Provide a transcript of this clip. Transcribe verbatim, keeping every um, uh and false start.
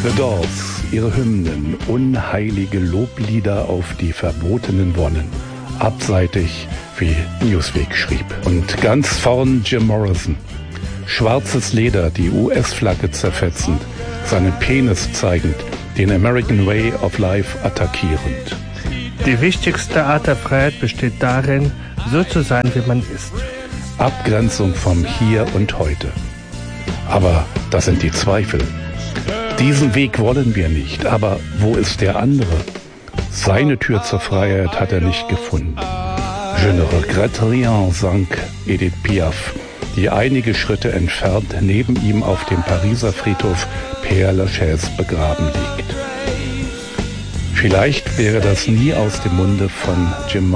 The Doors, ihre Hymnen, unheilige Loblieder auf die verbotenen Wonnen. Abseitig, wie Newsweek schrieb. Und ganz vorn Jim Morrison. Schwarzes Leder, die U S-Flagge zerfetzend, seinen Penis zeigend, den American Way of Life attackierend. Die wichtigste Art der Freiheit besteht darin, so zu sein, wie man ist. Abgrenzung vom Hier und Heute. Aber das sind die Zweifel. Diesen Weg wollen wir nicht, aber wo ist der andere? Seine Tür zur Freiheit hat er nicht gefunden. Je ne regrette rien, sang Edith Piaf, die einige Schritte entfernt neben ihm auf dem Pariser Friedhof Père Lachaise begraben liegt. Vielleicht wäre das nie aus dem Munde von Jim